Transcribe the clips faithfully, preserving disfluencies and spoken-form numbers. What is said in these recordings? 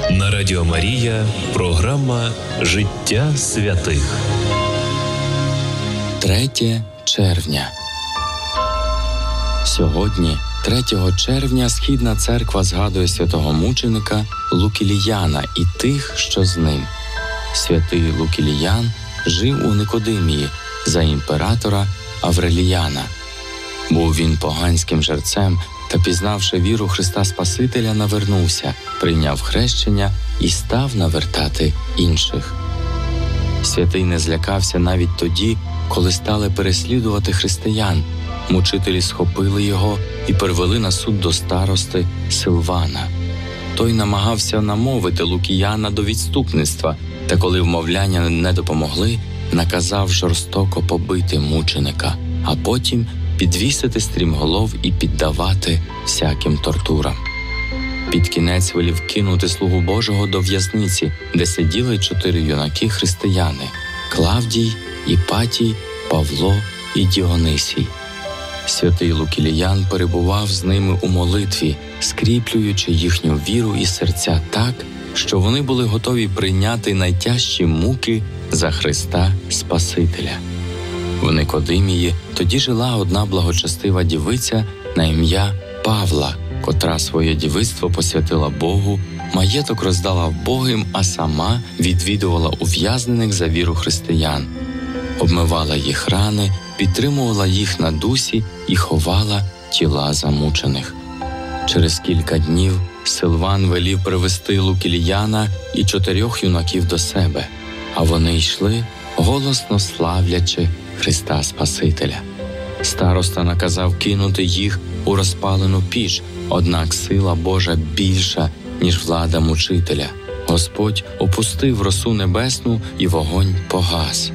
На Радіо Марія програма «Життя святих». третє червня. Сьогодні, третього червня, Східна церква згадує святого мученика Лукіліяна і тих, що з ним. Святий Лукіліян жив у Никодимії за імператора Авреліяна. Був він поганським жерцем та, пізнавши віру Христа Спасителя, навернувся, прийняв хрещення і став навертати інших. Святий не злякався навіть тоді, коли стали переслідувати християн. Мучителі схопили його і привели на суд до старости Силвана. Той намагався намовити Лукіяна до відступництва, та коли вмовляння не допомогли, наказав жорстоко побити мученика, а потім підвісити стрімголов і піддавати всяким тортурам. Під кінець велів кинути слугу Божого до в'язниці, де сиділи чотири юнаки-християни – Клавдій, Іпатій, Павло і Діонисій. Святий Лукіліян перебував з ними у молитві, скріплюючи їхню віру і серця так, що вони були готові прийняти найтяжчі муки за Христа Спасителя. В Никодимії тоді жила одна благочестива дівиця на ім'я Павла, котра своє дівицтво посвятила Богу, маєток роздала вбогим, а сама відвідувала ув'язнених за віру християн, обмивала їх рани, підтримувала їх на дусі і ховала тіла замучених. Через кілька днів Силван велів привести Лукіліяна і чотирьох юнаків до себе, а вони йшли, голосно славлячи Христа Спасителя. Староста наказав кинути їх у розпалену піч, однак сила Божа більша, ніж влада мучителя. Господь опустив росу небесну, і вогонь погас.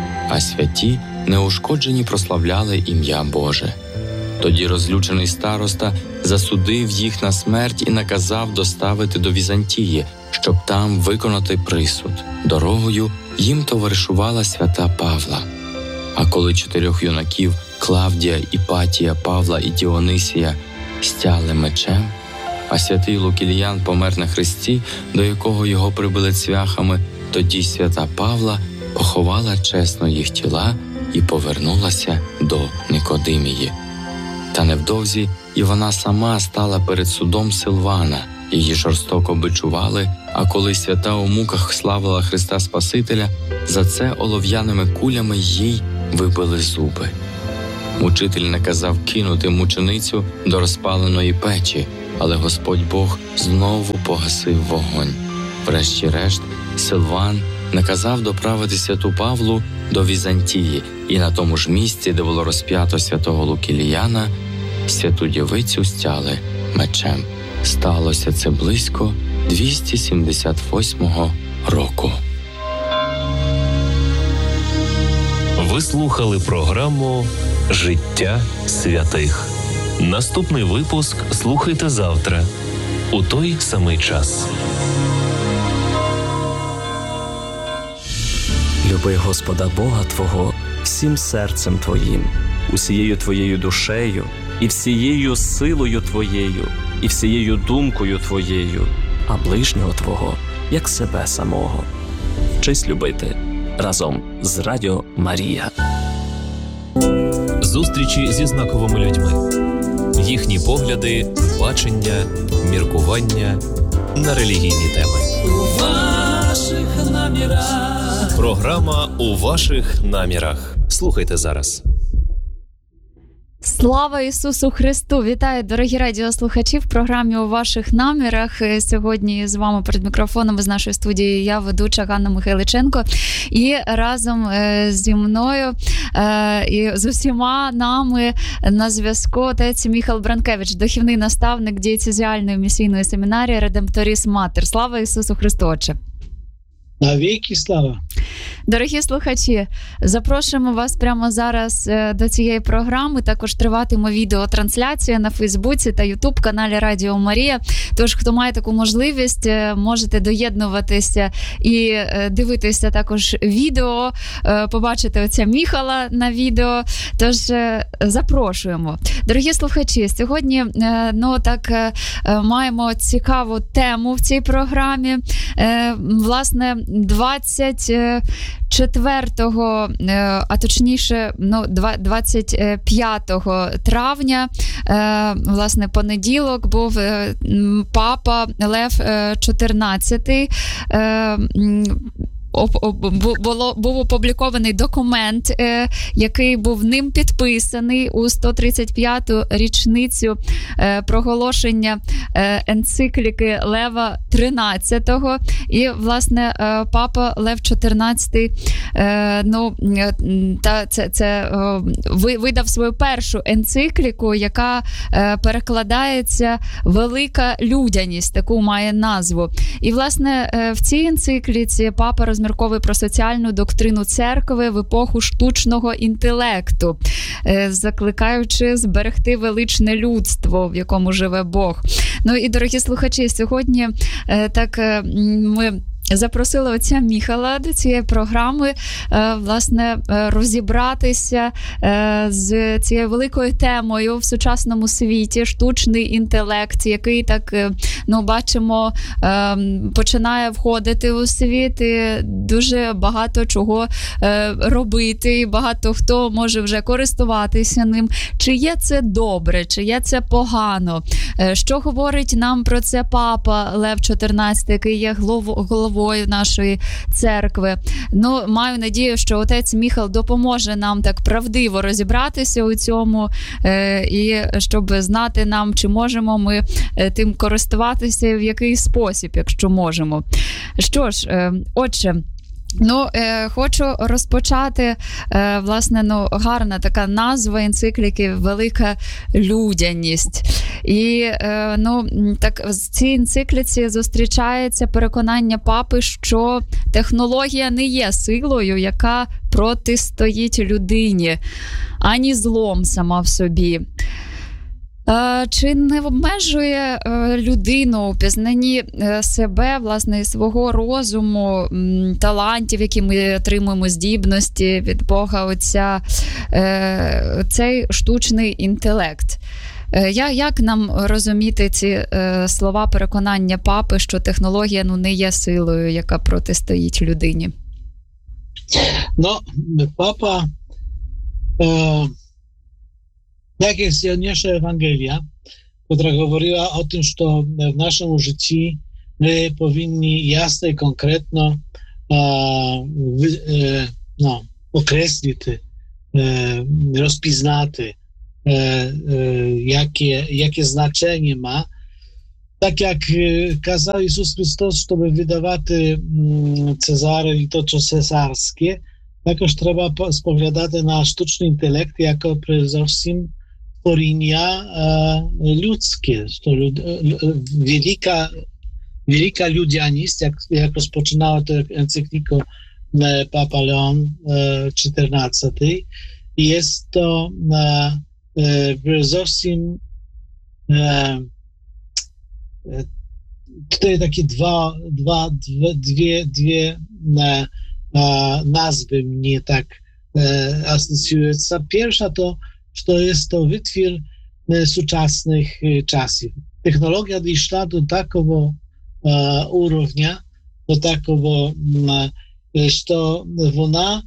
А святі, неушкоджені, прославляли ім'я Боже. Тоді розлючений староста засудив їх на смерть і наказав доставити до Візантії, щоб там виконати присуд. Дорогою їм товаришувала свята Павла. А коли чотирьох юнаків Клавдія, Іпатія, Павла і Діонисія стяли мечем, а святий Лукіліян помер на хресті, до якого його прибили цвяхами, тоді свята Павла поховала чесно їх тіла і повернулася до Никодимії. Та невдовзі і вона сама стала перед судом Силвана. Її жорстоко бичували, а коли свята у муках славила Христа Спасителя, за це олов'яними кулями їй вибили зуби. Мучитель наказав кинути мученицю до розпаленої печі, але Господь Бог знову погасив вогонь. Врешті-решт, Силван наказав доправити святу Павлу до Візантії, і на тому ж місці, де було розп'ято святого Лукіліяна, святу дівицю стяли мечем. Сталося це близько двісті сімдесят восьмого року. Ви слухали програму «Життя святих». Наступний випуск слухайте завтра, у той самий час. Люби Господа Бога твого всім серцем твоїм, усією твоєю душею, і всією силою твоєю, і всією думкою твоєю, а ближнього твого, як себе самого. Вчись любити разом з Радіо Марія. Зустрічі зі знаковими людьми. Їхні погляди, бачення, міркування на релігійні теми. У ваших намірах. Програма «У ваших намірах». Слухайте зараз. Слава Ісусу Христу! Вітаю, дорогі радіослухачі, в програмі «У ваших намірах». Сьогодні з вами перед мікрофоном з нашої студії я, ведуча Ганна Михайличенко. І разом зі мною і з усіма нами на зв'язку отець Міхал Бранкевич, духовний наставник дієцезіальної місійної семінарії «Редемторіс Матер». Слава Ісусу Христу, Отче! Навіки слава! Дорогі слухачі, запрошуємо вас прямо зараз до цієї програми. Також триватиме відеотрансляція на Фейсбуці та Ютуб-каналі Радіо Марія. Тож, хто має таку можливість, можете доєднуватися і дивитися також відео, побачити оця Міхала на відео. Тож, запрошуємо. Дорогі слухачі, сьогодні, ну, так, маємо цікаву тему в цій програмі. Власне, двадцять четвертого, а точніше, ну, двадцять п'ятого травня, власне, понеділок, був папа Лев чотирнадцятий. Було, був опублікований документ, е, який був ним підписаний у сто тридцять п'яту річницю е, проголошення е, енцикліки Лева тринадцятого. І, власне, е, папа Лев чотирнадцятий е, ну, та, це, це, е, видав свою першу енцикліку, яка е, перекладається «Велика людяність», таку має назву. І, власне, е, в цій енцикліці папа розмірковує про соціальну доктрину церкви в епоху штучного інтелекту, закликаючи зберегти величне людство, в якому живе Бог. Ну і, дорогі слухачі, сьогодні так ми запросили отця Міхала до цієї програми, власне, розібратися з цією великою темою в сучасному світі, штучний інтелект, який, так, ну, бачимо, починає входити у світ і дуже багато чого робити, і багато хто може вже користуватися ним. Чи є це добре, чи є це погано? Що говорить нам про це папа Лев чотирнадцятий, який є головою нашої церкви? Ну, маю надію, що отець Міхал допоможе нам так правдиво розібратися у цьому, е, і щоб знати нам, чи можемо ми е, тим користуватися, в який спосіб, якщо можемо. Що ж, е, отже, ну, е, хочу розпочати, е, власне, ну, гарна така назва енцикліки «Велика людяність». І, е, ну, так, в цій енцикліці зустрічається переконання папи, що технологія не є силою, яка протистоїть людині, ані злом сама в собі. Чи не обмежує людину у пізнанні себе, власне, свого розуму, талантів, які ми отримуємо, здібності від Бога Отця, цей штучний інтелект? Я, як нам розуміти ці слова переконання папи, що технологія, ну, не є силою, яка протистоїть людині? Ну, папа... Е... Tak jest silniejsza Ewangelia, która mówiła o tym, że w naszym życiu my powinni jasno i konkretno e, no, określić, e, rozpoznać, e, e, jakie, jakie znaczenie ma. Tak jak kazał Jezus Chrystus, żeby wydawać Cezary i to, co cesarskie, takoż trzeba spoglądać na sztuczny intelekt jako przede wszystkim stworzenia ludzkie. To lud, wielka, wielka ludziaність, jak, jak rozpoczynała tę encyklikę Papa Leon czternasty, jest to przede wszystkim tutaj takie dwa, dwa, dwie, dwie nazwy mnie tak asocjują. Pierwsza to, że jest to wytwór współczesnych czasów. Technologia doszła do takiego urovnia, do takiego, że ona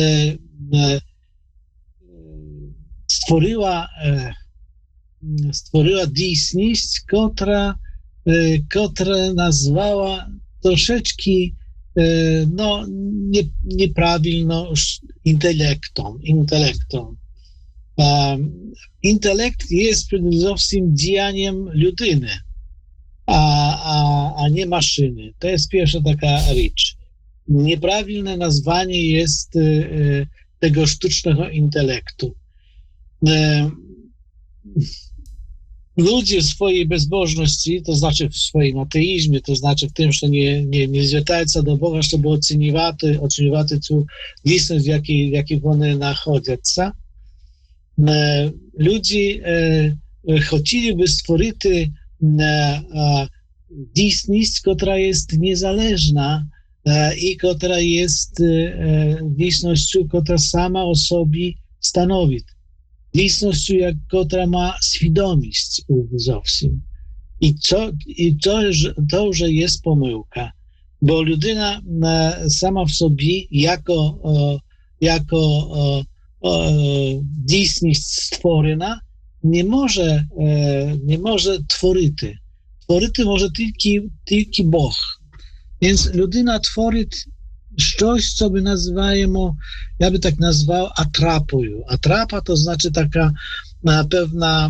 stworzyła stworzyła dійсність, która która nazwała troszeczkę no, nie, nieprawilną intelektom. intelektom. Um, intelekt jest przede wszystkim działaniem ludyny, a, a, a nie maszyny. To jest pierwsza taka rzecz. Nieprawilne nazwanie jest y, tego sztucznego intelektu. Y, ludzie w swojej bezbożności, to znaczy w swoim ateizmie, to znaczy w tym, że nie, nie, nie zwracają do Boga, żeby oceniwać, oceniwać tę dійсність, w jakiej, w jakiej one nachodzą. Ludzie chcieliby stworzyć dійсність, która jest niezależna i która jest dійсністю, która sama o sobie stanowi. Dійсністю, która ma świadomość zowsім. I, co, i to, to, że jest pomyłka, bo ludyna sama w sobie jako, jako dійсність stworzona nie może, nie może tworzyć. Tworzyć może tylko, tylko Bóg. Więc ludyna tworzy coś, co by nazywajemy, ja by tak nazwał, atrapują. Atrapa to znaczy taka pewna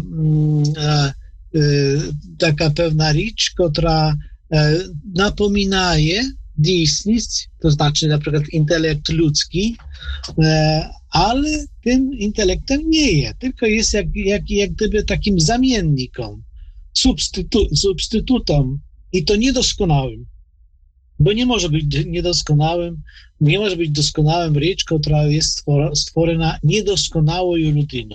taka pewna rzecz, która napominaje dійсність, to znaczy na przykład intelekt ludzki, ale tym intelektem nie jest, tylko jest jak, jak, jak gdyby takim zamiennikiem, substytu, substytutem i to niedoskonałym. Bo nie może być niedoskonałym, nie może być doskonałym rzecz, która jest stworzona niedoskonałą ludyną.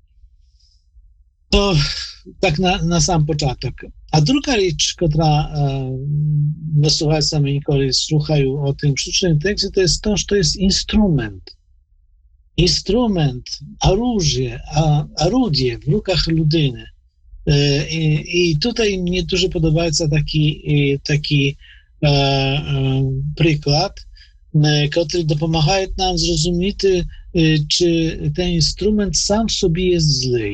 To tak na, na sam początek. A druga rzecz, która e, no, słuchacze nikogo słuchają o tym sztucznym tekście, to jest to, że to jest instrument. Instrument, orужие, a, орудие w rukach ludyny. E, i, I tutaj mnie dużo podoba taki, taki e, e, przykład, e, który dopomaga nam zrozumieć, e, czy ten instrument sam w sobie jest zły.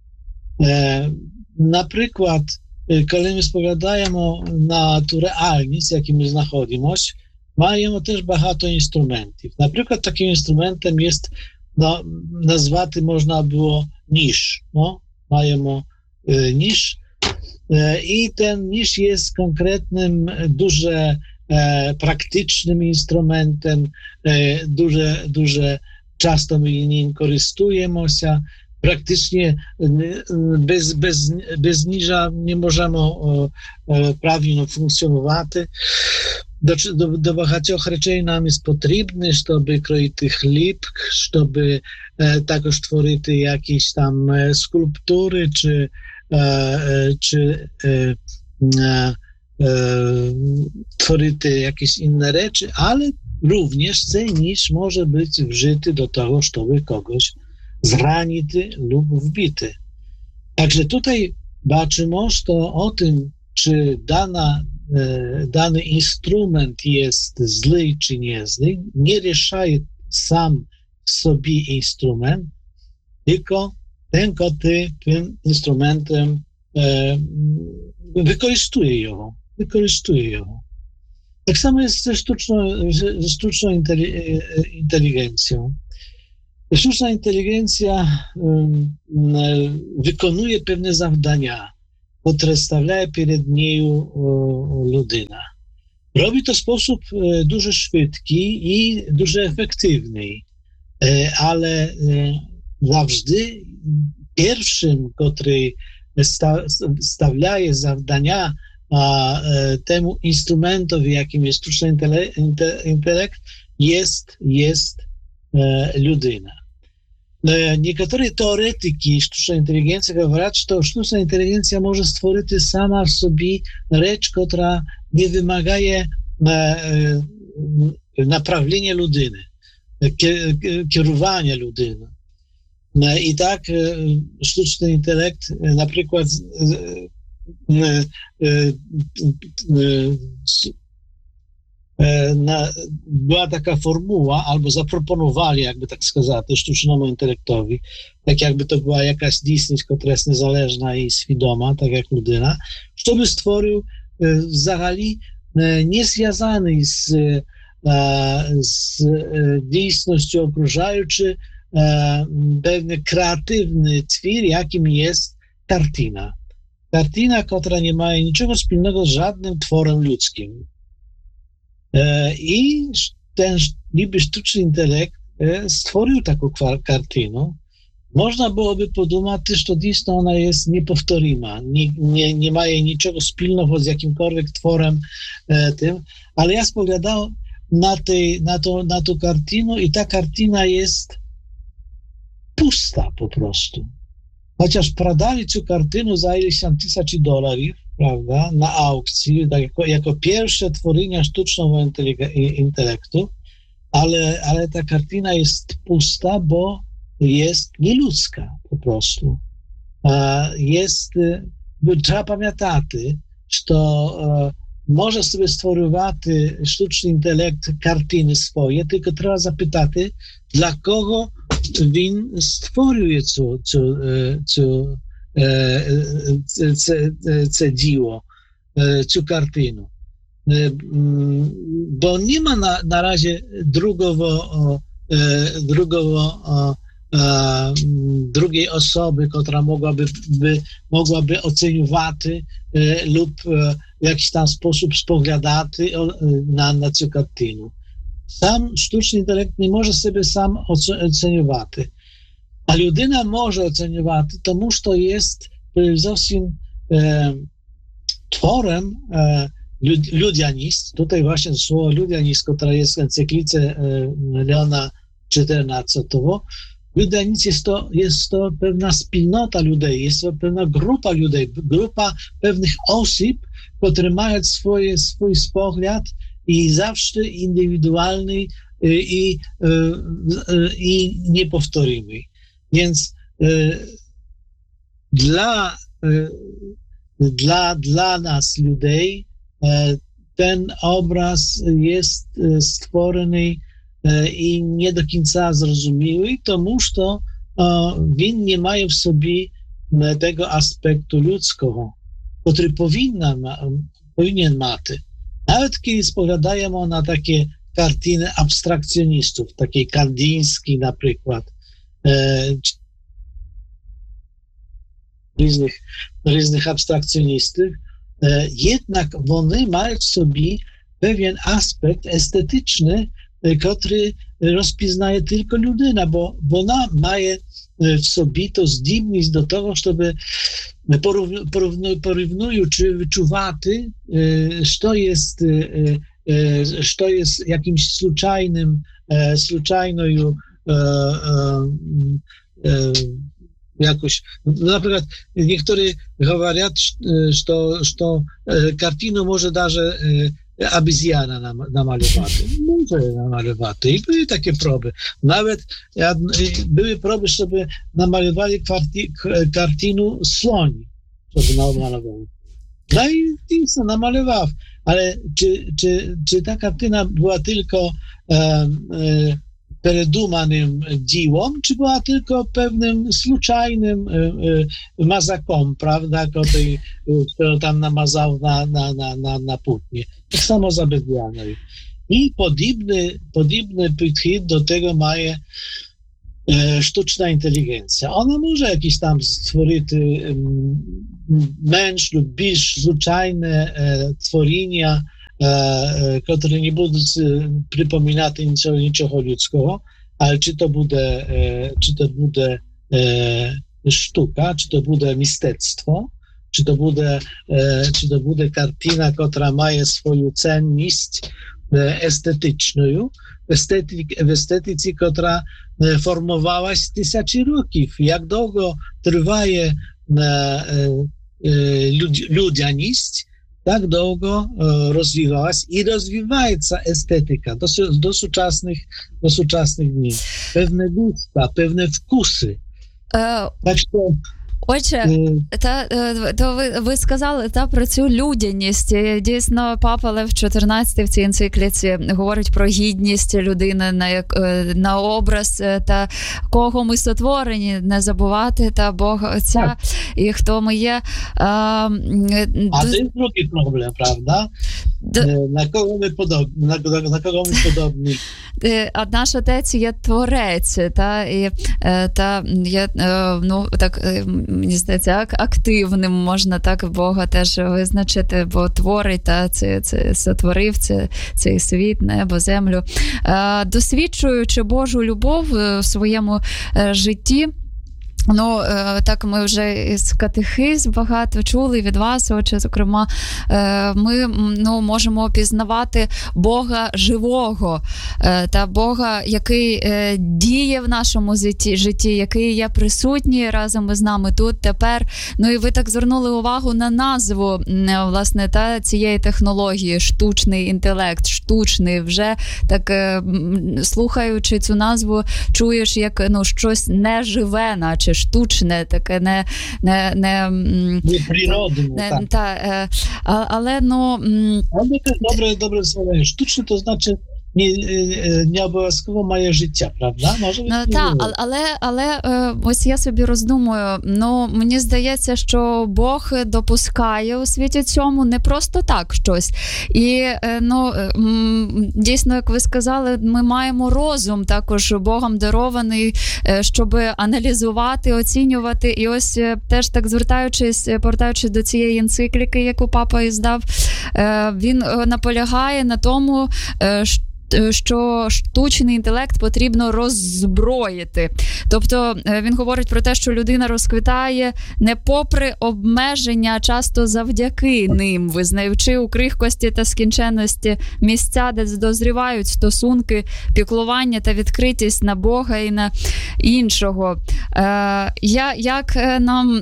E, na przykład, kiedy my spowiadajemy na tę realność, w jakiej my znajdujemy, mają też bardzo instrumentów. Na przykład takim instrumentem jest, no, nazwaty można było niż. No? Mają e, niż e, i ten niż jest konkretnym, duże e, praktycznym instrumentem, e, duże, duże często my nim korzystujemy się. Praktycznie bez, bez, bez niża nie możemy prawidłowo funkcjonować. Do, do, do багатьох речей нам jest potrzebny, żeby kroić chleb, żeby e, także tworzyć jakieś tam skulptury, czy, e, czy e, e, tworzyć jakieś inne rzeczy, ale również ten niż może być wżyty do tego, żeby kogoś zranity lub wbity. Także tutaj baczymy to o tym, czy dana, e, dany instrument jest zły czy nie zły, nie решает sam w sobie instrument, tylko ten, który tym instrumentem e, wykorzystuje ją. Wykorzystuje ją. Tak samo jest ze sztuczną, ze sztuczną inteligencją. Sztuczna inteligencja um, wykonuje pewne zadania, które stawia przed nią ludyna. Robi to w sposób e, dużo szybki i dużo efektywny, e, ale e, zawsze pierwszym, który sta, stawia zadania a, e, temu instrumentowi, jakim jest sztuczny intele, inte, intelekt, jest, jest e, ludyna. Niektóre teoretyki sztucznej inteligencji mówią, że sztuczna inteligencja może stworzyć sama w sobie rzecz, która nie wymaga naprawienia ludyny, kierowania ludyny. I tak sztuczny intelekt na przykład Na, była taka formuła, albo zaproponowali, jakby tak сказати, sztucznemu intelektowi, tak jakby to była jakaś dійсність, która jest niezależna i świadoma, tak jak ludyna, żeby stworzył zagali niezwiązany z, z dійсністю okrużający pewny kreatywny twór, jakim jest kartina. Kartina, która nie ma niczego wspólnego z żadnym tworem ludzkim. I ten niby sztuczny intelekt stworzył taką kartynę Можна було би подумати, що дійсно вона є неповторима, не, не, не має нічого спільного з якимkolwiek твором е, тим, але я споглядав на, tej, na, to, na tą kartinu i ta kartina jest pusta po prostu. Chociaż pradali tę kartynę za ileś tam tysięcy dolarów, prawda, na aukcji, tak jako, jako pierwsze tworzenia sztucznego intelektu, ale, ale ta kartina jest pusta, bo jest nieludzka po prostu. Jest, trzeba pamiętać, że może sobie stworzywać sztuczny intelekt kartiny swoje, tylko trzeba zapytać, dla kogo він створює цю, цю, цю, це, це діло, цю картину. Бо нема на, наразі другого, другого, drugiej osoby, która mogłaby, by, mogłaby oceniać lub w jakiś tam sposób spoglądać na, na цю картину. Сам штучний інтелект не може себе сам оцінювати. А людина може оцінювати, тому що є зовсім е, твором е, люд, людяність. Тут właśnie słowo людяність, która jest w encyklice e, Leona czternastego. Людяність jest to, jest to pewna wspólnota ludzi, jest to pewna grupa ludzi, grupa pewnych osób, które mają swoje, swój spogląd i zawsze indywidualny i, i niepowtorimy. Więc dla, dla, dla nas, ludzi, ten obraz jest stworzony i nie do końca zrozumiały, тому що він nie ma w sobie tego aspektu ludzkiego, który powinna, powinien mieć. Nawet kiedy spoglądamy na takie kartiny abstrakcjonistów, takiej Kandińskiej na przykład, e, różnych, różnych abstrakcjonistów, e, jednak one mają w sobie pewien aspekt estetyczny, e, który rozpoznaje tylko ludyna, bo, bo ona ma w sobie to zdolność do tego, żeby porównują czy wyczuwać, co jest, co jest jakimś случайnym, случайną jakoś, na przykład niektórzy mówią, że, że kartinu może даже обезьяна намалювати. Може намалювати. І були такі проби. Навіть були проби, щоб намалювали кварти, картину слоні, щоб намалювали. No i dійсно намалював. Але чи, чи, чи та картина була тільки е, е, передуманим ділом, чи була тільки певним случайним е, е, мазаком, правда, який там намазав на, на, на, на, на płótnie. Tak samo z obezwładnią. I podobny, podobny podchód do tego ma e, sztuczna inteligencja. Ona może jakiś tam stworzyć e, męż lub bisz zwyczajne e, tworzenia, e, które nie będą przypominać niczego, niczego ludzkiego, ale czy to będzie, e, czy to będzie e, sztuka, czy to będzie mistectwo, czy to będzie, czy to będzie kartina, która ma swoją cenność estetyczną, w estetyce, w estetyce, która formowała się tysiące roków. Jak długo trwa ludzianość, tak długo rozwijała się i rozwijała się estetyka do, do, współczesnych, do współczesnych dni. Pewne gusta, pewne wkusy. Tak że Отже, та, то ви, ви сказали та, про цю людяність. Дійсно, Папа Лев чотирнадцятий в цій енцикліці говорить про гідність людини на, як, на образ та кого ми сотворені, не забувати та Бога Отця і хто ми є. А, а це другий проблем, правда? Д... На кого ми подобні? На, на кого ми подобні? А наш Отець є Творець, та, і, та є, ну, так, мені здається, активним можна так Бога теж визначити, бо творить, та, це, це сотворив це, цей світ, небо, землю. Досвідчуючи Божу любов в своєму житті, Ну, так ми вже з катехиз багато чули від вас, отже, зокрема, ми ну, можемо пізнавати Бога живого, та Бога, який діє в нашому житті, який є присутній разом із нами тут, тепер. Ну і ви так звернули увагу на назву, власне, та цієї технології, штучний інтелект, штучний, вже так слухаючи цю назву, чуєш, як ну, щось неживе, наче штучне, таке не... не, не, не природне, не, так. Та, але, ну... Але це добре, добре слово. Штучне, то значить, не, не обов'язково має життя, правда? Може ну, так, але, але ось я собі роздумую, ну, мені здається, що Бог допускає у світі цьому не просто так щось. І, ну, дійсно, як ви сказали, ми маємо розум також Богом дарований, щоб аналізувати, оцінювати. І ось теж так звертаючись, повертаючись до цієї енцикліки, яку папа іздав, він наполягає на тому, що що штучний інтелект потрібно роззброїти. Тобто він говорить про те, що людина розквітає не попри обмеження, а часто завдяки ним, визнаючи у крихкості та скінченності місця, де дозрівають стосунки, піклування та відкритість на Бога і на іншого. Е, я, як нам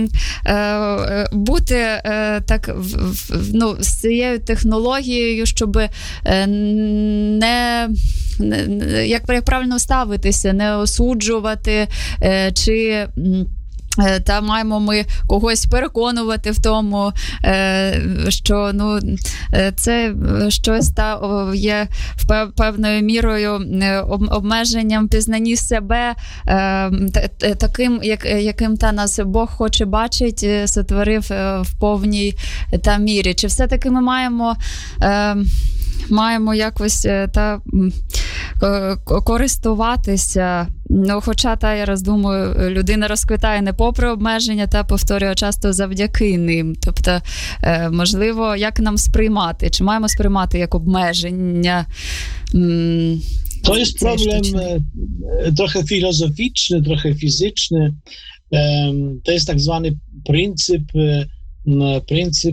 е, бути е, так в, в, ну, з цією технологією, щоб е, Не, не як, як правильно ставитися, не осуджувати, е, чи е, та маємо ми когось переконувати в тому, е, що ну, це щось та є певною мірою обмеженням пізнанні себе, е, таким, як, яким та нас Бог хоче бачить, сотворив в повній та мірі. Чи все-таки ми маємо е, маємо якось та користуватися. Ну, хоча, та, я роздумую, людина розквітає не попри обмеження, та, повторюю, часто завдяки ним. Тобто, можливо, як нам сприймати? Чи маємо сприймати як обмеження? To jest problem trochę filozoficzny, trochę fizyczny. To jest tak zwany pryncyp, pryncyp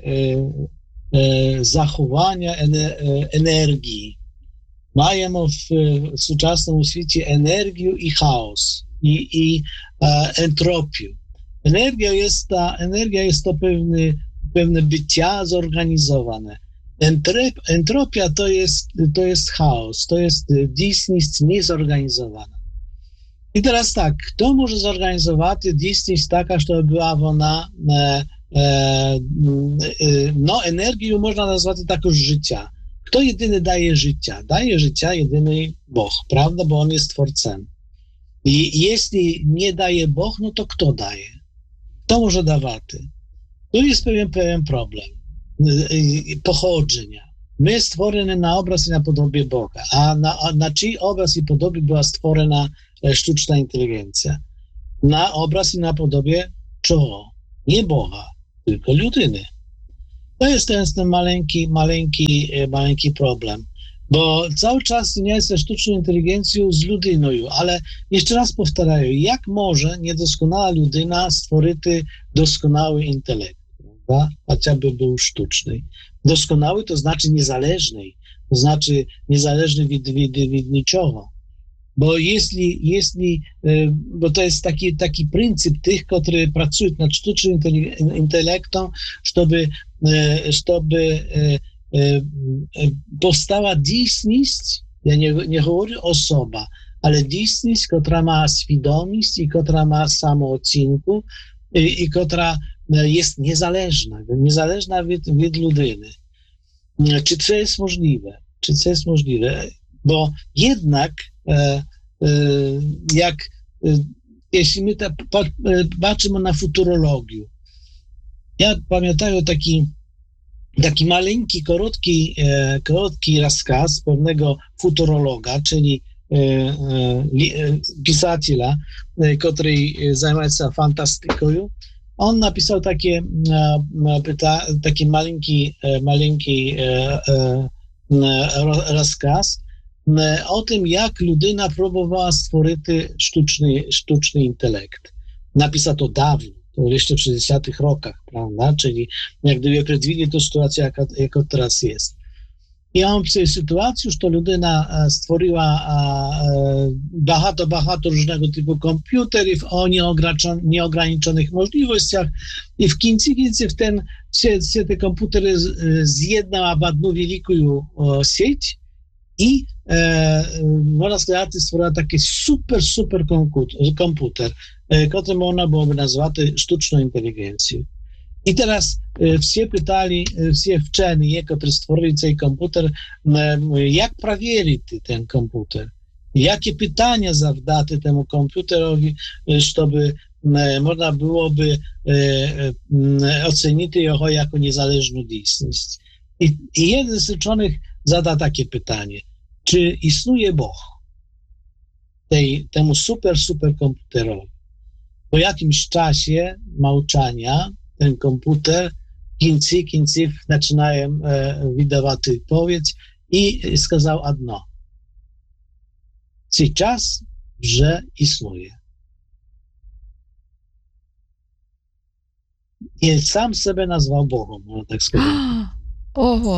zachowania energii. Mają w współczesnym świecie energię i chaos, i, i entropię. Energia jest, ta, energia jest to pewne, pewne bycia zorganizowane. Entropia to jest, to jest chaos, to jest dійсність niezorganizowana. I teraz tak, kto może zorganizować dійсність taka, żeby była ona, e, e, no energię można nazwać taką życia. Kto jedyny daje życia? Daje życia jedyny Bóg, prawda? Bo On jest Twórcem. I jeśli nie daje Bóg, no to kto daje? Kto może dawać? Tu jest pewien, pewien problem pochodzenia. My stworzeni na obraz i na podobie Boga, a na, a na czyj obraz i podobie była stworzona sztuczna inteligencja? Na obraz i na podobie czego? Nie Boga, tylko ludyny. To jest ten, ten maleńki, maleńki, maleńki problem, bo cały czas nie jest sztuczną inteligencją z ludyną, ale jeszcze raz powtarzam, jak może niedoskonała ludyna stworzyć doskonały intelekt? Chociażby był sztuczny. Doskonały to znaczy niezależny, to znaczy niezależny od, od, od niczego. Bo jeśli, jeśli, bo to jest taki, taki pryncyp tych, którzy pracują nad sztucznym intelektem, żeby, żeby powstała dійсність, ja nie, nie mówię osoba, ale dійсність, która ma świadomość i która ma samoocenkę i, i która jest niezależna, niezależna od, od ludyny. Czy to jest możliwe? Czy to jest możliwe? Bo jednak e, e, jak e, jeśli my ta, pa, patrzymy na futurologię, ja pamiętam taki, taki maleńki, krótki, e, krótki rozkaz pewnego futurologa, czyli e, e, pisателя, e, który zajmuje się fantastyką. On napisał takie, pyta, taki maleńki, maleńki rozkaz o tym, jak людина próbowała stworити штучний, штучний інтелект. Napisał to dawno, to jeszcze w sześćdziesiątych rokach, prawda? Czyli jak gdyby predwili tę sytuację, jaka, jaka teraz jest. I on w tej sytuacji już to людина stworzyła багато, багато różnego typu komputerów o nieograniczonych możliwościach i w końcu, końcu w ten, wszystkie te komputery zjednała w jedną wielką sieć i e, można сказати, stworzyła taki super, super komputer, który można byłoby nazwać sztuczną inteligencją. I teraz e, wszyscy pytali, wszyscy wczeni, którzy stworzyli ten komputer, e, jak sprawdzić ten komputer? Jakie pytania zadać temu komputerowi, żeby e, można byłoby e, e, ocenić jego jako niezależną istność? I, I jeden z uczonych zada takie pytanie, czy istnieje Bóg tej, temu super, super komputerowi? Po jakimś czasie małczania ten komputer kińcy, kińcy zaczynają e, wydawać odpowiedź i skazał jedno. Сейчас że istnieje. I sam sobie nazwał Bogiem, można tak сказать. Ого.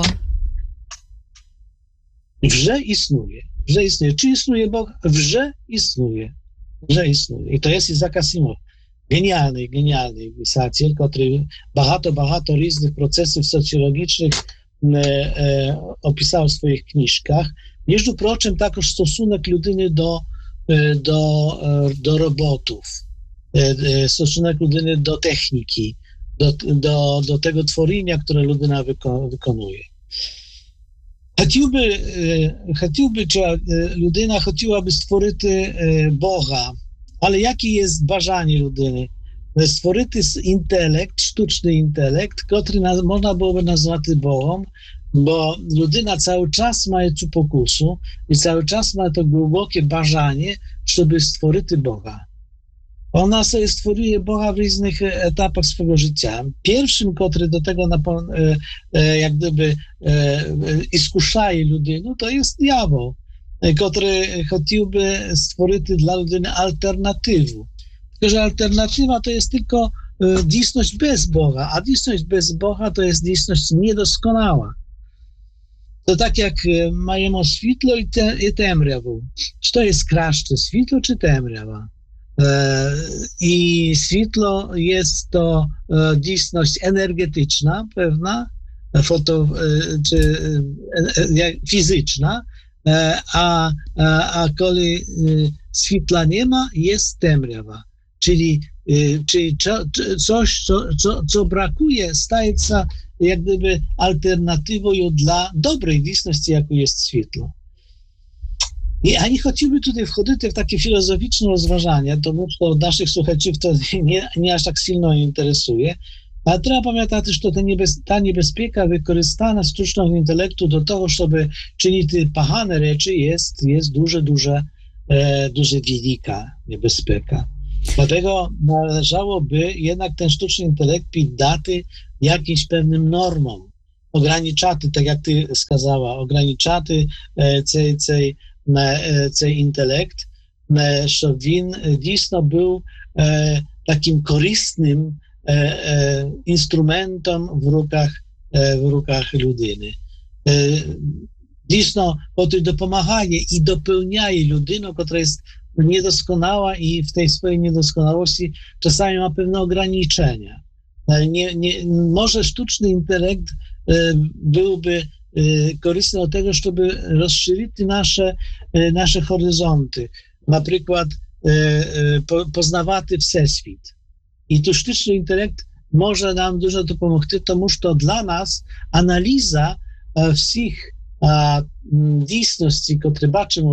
Że istnieje. Że istnieje. Czy istnieje Bóg? Że istnieje. Że istnieje. I to jest Isaac Asimov. Genialny, genialny pisатель, który багато, багато różnych procesów socjologicznych e, e, opisał w swoich książkach. Między proczym także stosunek ludyny do, e, do, e, do robotów, e, stosunek ludyny do techniki, do, do, do tego tworzenia, które ludyna wyko, wykonuje. Chciałby, chciałby, czy ludyna chciałaby stworzyć Boga, ale jakie jest bażanie ludyny? Stworzyć intelekt, sztuczny intelekt, który można byłoby nazwać Bogiem, bo ludyna cały czas ma tu pokusu i cały czas ma to głębokie bażanie, żeby stworzyć Boga. Ona sobie stworuje Boga w różnych etapach swojego życia. Pierwszym, który do tego jak gdyby iskuszaje ludynę, to jest diabeł, który chciałby stworzyć dla ludyny alternatywę. Tylko że alternatywa to jest tylko dzisistność bez Boga, a dzisistność bez Boga to jest dzisistność niedoskonała. To tak jak mamy światło i, te, i temrяву. Czy to jest kraszcze, światło czy temrява? I światło jest to dzisistność energetyczna, pewna, foto, czy fizyczna, a, a, a kiedy światła nie ma, jest temrява. Czyli, czyli coś, co, co, co brakuje, staje się jak gdyby alternatywą dla dobrej dzisistności, jaką jest światło. I ani chciałby tutaj wchodzić w takie filozoficzne rozważania, to od naszych słuchaczy to nie, nie aż tak silno interesuje, ale trzeba pamiętać, że to niebez, ta niebezpieka wykorzystana sztucznego intelektu do tego, żeby czynić pachane rzeczy, jest, jest dużo, dużo, e, dużo wielka niebezpieka. Dlatego należałoby jednak ten sztuczny intelekt dać jakimś pewnym normom, ograniczać, tak jak ty skazała, ograniczać цей, цей, цей intelekt, żeby він дійсно był takim korzystnym instrumentem w rukach, w rukach ludyny. Dійсно, który dopomagaje i dopełniaje ludynę, która jest niedoskonała i w tej swojej niedoskonałości czasami ma pewne ograniczenia. Nie, nie, może sztuczny intelekt byłby korzystny do tego, żeby rozszerzyć nasze, nasze horyzonty. Na przykład poznawać wszechświat. I tu sztuczny intelekt może nam dużo to pomóc, тому że dla nas analiza wszystkich dzisistności, które baczymy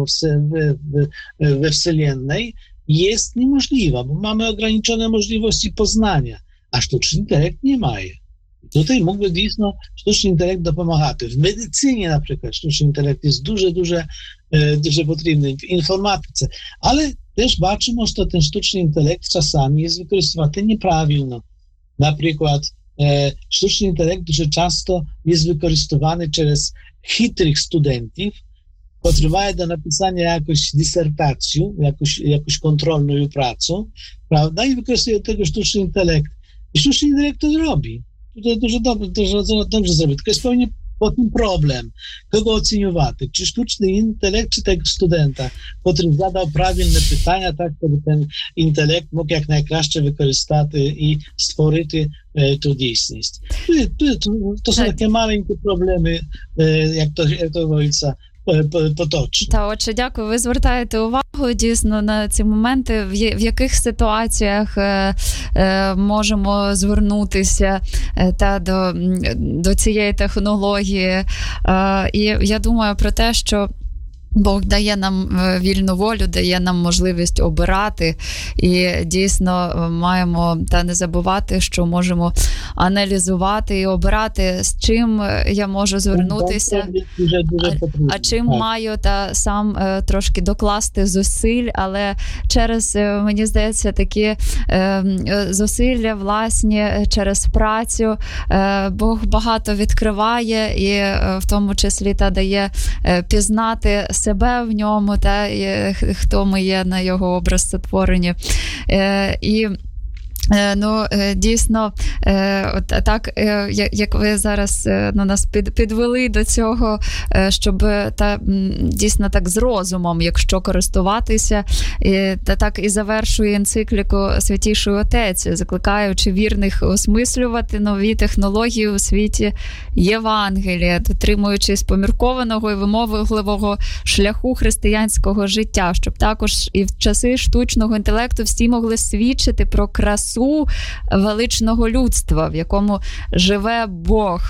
we Wселенnej, jest niemożliwa, bo mamy ograniczone możliwości poznania, a sztuczny intelekt nie ma je. Tutaj mógłby действительно sztuczny intelekt dopomagać. W medycynie na przykład sztuczny intelekt jest duże, duże, duże potrzebny, w informatyce, ale też baczymy, że ten sztuczny intelekt czasami jest wykorzystywany nieprawidłowo. Na przykład e, sztuczny intelekt дуже часто jest wykorzystywany przez chytrych studentów, котрий має до написання якусь дисертацію, якусь, якусь контрольну працю, правда, і використовує do tego sztuczny intelekt. I sztuczny intelekt to zrobi. To дуже добре, дуже dobrze zrobi. Tylko jest pewnie potem problem, kogo oceniować, czy sztuczny intelekt, czy tego studenta, który zadał prawidłowe pytania, tak, żeby ten intelekt mógł jak najkraще wykorzystać i stworzyć tę дійсність. To są takie maleńkie problemy, jak to, jak to mówiиться, поточно. Та, отже, дякую. Ви звертаєте увагу дійсно на ці моменти, в, в яких ситуаціях е, е, можемо звернутися е, та до, до цієї технології. Е, і я думаю про те, що Бог дає нам вільну волю, дає нам можливість обирати, і дійсно маємо та не забувати, що можемо аналізувати і обирати, з чим я можу звернутися, а, а чим маю та сам е, трошки докласти зусиль, але через, е, мені здається, такі е, зусилля власні, через працю е, Бог багато відкриває і е, в тому числі та дає е, пізнати себе в ньому, та і, хто ми є на його образ сотворені. Е, і Ну, дійсно, от так, як ви зараз ну, нас під, підвели до цього, щоб та, дійсно так з розумом, якщо користуватися, і, та так і завершує енцикліку Святіший Отець, закликаючи вірних осмислювати нові технології у світі Євангелія, дотримуючись поміркованого і вимогливого шляху християнського життя, щоб також і в часи штучного інтелекту всі могли свідчити про красу величного людства, в якому живе Бог.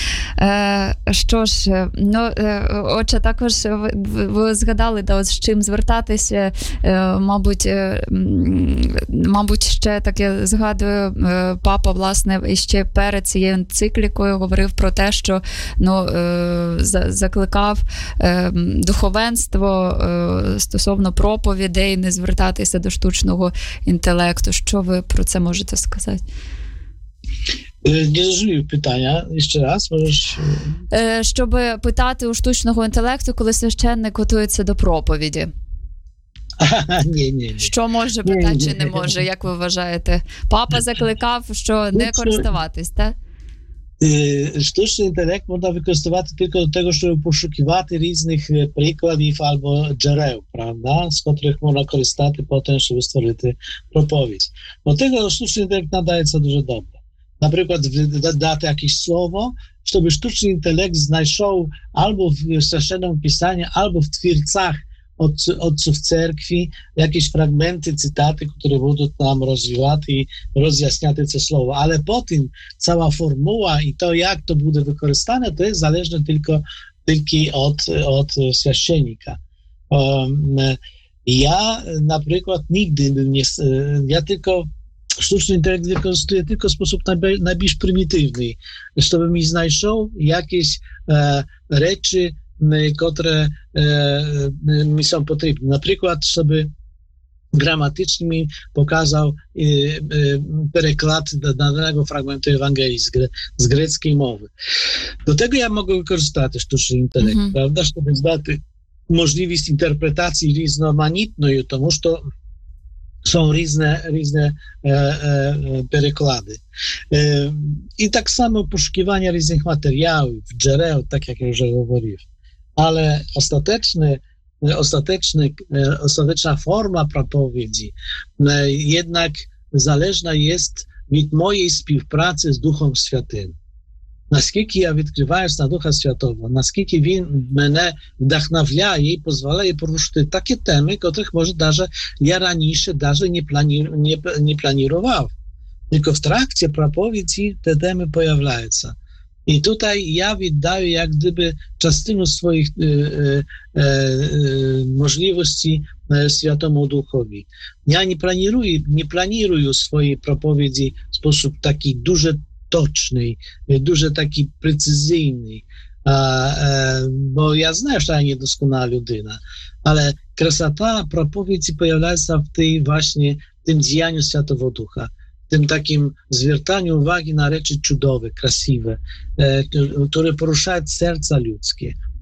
Е, що ж, ну, е, отже, також ви, ви згадали, да, от з чим звертатися, е, мабуть, е, мабуть, ще таке згадую, е, папа, власне, іще перед цією енциклікою говорив про те, що, ну, е, за, закликав е, духовенство е, стосовно проповідей не звертатися до штучного інтелекту. Що ви про це можете сказати? Nie rozumiem pytania. Jeszcze raz, możesz... Щоб питати у штучного інтелекту, коли священник готується до проповіді. Ні, ні, ні. Що може питати, чи не може, як ви вважаєте? Папа закликав, що не користуватись, так? Sztuczny intelekt można wykorzystywać tylko do tego, żeby poszukiwać różnych przykładów albo źródeł, prawda, z których można korzystać potem, żeby stworzyć propowiedź. Do tego sztuczny intelekt nadaje się dużo dobre. Na przykład dać jakieś słowo, żeby sztuczny intelekt znajdował albo w Świętym Pisaniu, albo w twórcach od, odców cerkwi jakieś fragmenty, cytaty, które będą nam rozwijać i rozjaśniać te słowa. Ale potem cała formuła i to, jak to będzie wykorzystane, to jest zależne tylko, tylko od, od święcennika. Um, ja na przykład nigdy bym nie... Ja tylko sztuczny intelekt wykorzystuję tylko w sposób najbardziej, najbardziej prymitywny, żeby mi znajdował jakieś e, rzeczy, które e, mi są potrzebne. Na przykład, żeby gramatycznie mi pokazał e, e, przekład danego fragmentu Ewangelii z, gre, z greckiej mowy. Do tego ja mogę wykorzystać sztuczny intelekt, mm-hmm. prawda, żeby dać możliwość interpretacji różnorodnej, тому що są różne, różne e, e, przekłady. E, I tak samo poszukiwania różnych materiałów, źródeł, tak jak już mówiłem. Ale ostateczny, ostateczny, ostateczna forma propowiedzi jednak zależna jest od mojej współpracy z Duchem Świętym. Наскільки я відкриваюсь на Духа Святого, наскільки він мене вдохновляє і дозволяє порушити такі теми, котрих, може, навіть я раніше навіть не, плані... не, не планував. Тільки в тракті проповіді ті теми появляються. I tutaj ja віддаю jak gdyby частину swoich e, e, e, możliwości e, Świętemu Duchowi. Ja nie planuję, nie planuję swojej propowiedzi w sposób taki duży toczny, duży taki precyzyjny, a, a, bo ja znam, że ja niedoskonała ludyna, ale krasota propowiedzi pojawia się w tej właśnie, w tym działaniu Świętego Ducha, w tym takim zwiertaniu uwagi na rzeczy cudowe, krasiwe, e, które poruszają serca ludzkie.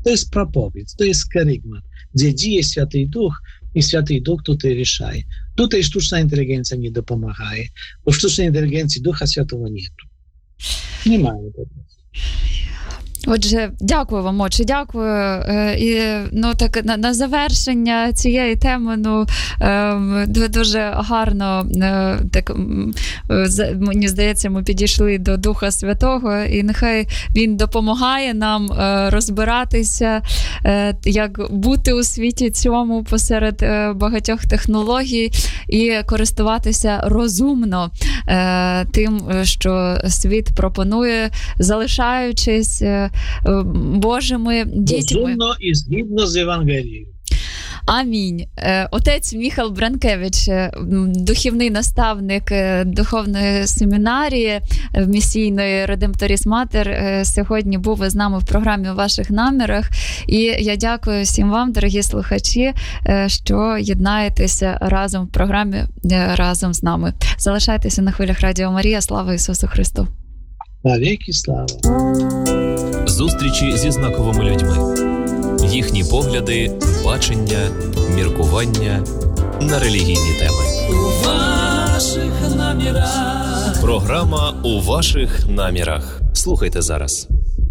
To jest propowiedz, to jest kerygmat, gdzie dzieje Święty Duch i Święty Duch tutaj рішає. Tutaj sztuczna inteligencja nie dopomagaje, bo w sztucznej inteligencji Ducha Świętego nie tu. Немає tego. Отже, дякую вам, отче, дякую. І ну так на, на завершення цієї теми, ну дуже гарно, так мені здається, ми підійшли до Духа Святого, і нехай він допомагає нам розбиратися, як бути у світі цьому посеред багатьох технологій і користуватися розумно тим, що світ пропонує, залишаючись Божими дітьми. Розумно і згідно з Євангелією. Амінь. Отець Міхал Бранкевич, духовний наставник духовної семінарії місійної Редемпторіс Матер, сьогодні був із нами в програмі «У ваших намірах». І я дякую всім вам, дорогі слухачі, що єднаєтеся разом в програмі разом з нами. Залишайтеся на хвилях Радіо Марія. Слава Ісусу Христу! Навіки слава! Зустрічі зі знаковими людьми. Їхні погляди, бачення, міркування на релігійні теми. У ваших намірах. Програма «У ваших намірах». Слухайте зараз.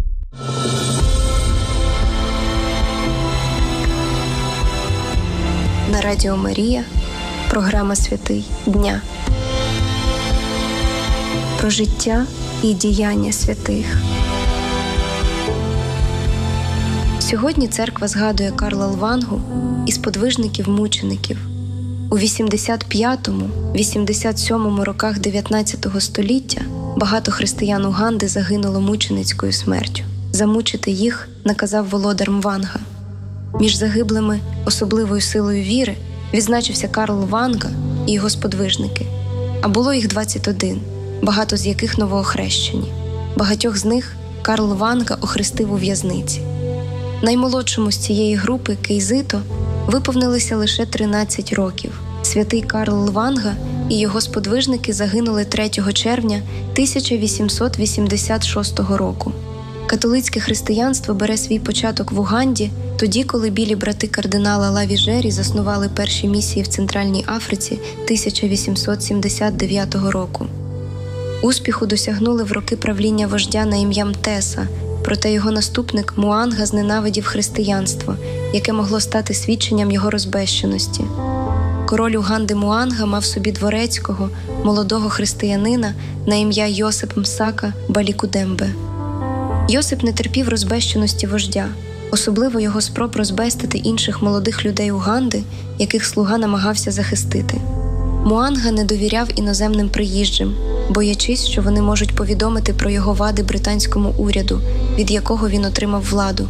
На Радіо Марія. Програма «Святий дня». Про життя і діяння святих. Сьогодні церква згадує Карла Лвангу із подвижників-мучеників. У вісімдесят п'ятому - вісімдесят сьомому роках дев'ятнадцятого століття багато християн Уганди загинуло мученицькою смертю. Замучити їх наказав володар Мванга. Між загиблими особливою силою віри відзначився Карл Лванга і його сподвижники. А було їх двадцять один, багато з яких новоохрещені. Багатьох з них Карл Лванга охрестив у в'язниці. Наймолодшому з цієї групи, Кейзито, виповнилося лише тринадцять років. Святий Карл Лванга і його сподвижники загинули третього червня тисяча вісімсот вісімдесят шостого року. Католицьке християнство бере свій початок в Уганді, тоді, коли білі брати кардинала Лавіжері заснували перші місії в Центральній Африці тисяча вісімсот сімдесят дев'ятого року. Успіху досягнули в роки правління вождя на ім'я Мтеса, проте його наступник Муанга зненавидів християнство, яке могло стати свідченням його розбещеності. Король Уганди Муанга мав собі дворецького, молодого християнина на ім'я Йосип Мсака Балікудембе. Йосип не терпів розбещеності вождя, особливо його спроб розбестити інших молодих людей Уганди, яких слуга намагався захистити. Муанга не довіряв іноземним приїжджим, боячись, що вони можуть повідомити про його вади британському уряду, від якого він отримав владу.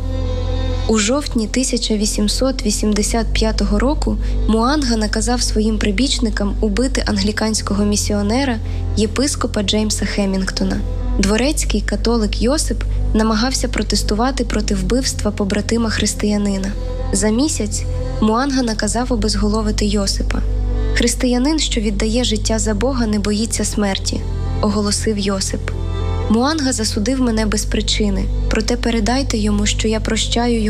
У жовтні тисяча вісімсот вісімдесят п'ятого року Муанга наказав своїм прибічникам убити англіканського місіонера, єпископа Джеймса Хемінгтона. Дворецький католик Йосип намагався протестувати проти вбивства побратима християнина. За місяць Муанга наказав обезголовити Йосипа. «Християнин, що віддає життя за Бога, не боїться смерті», – оголосив Йосип. «Муанга засудив мене без причини, проте передайте йому, що я прощаю його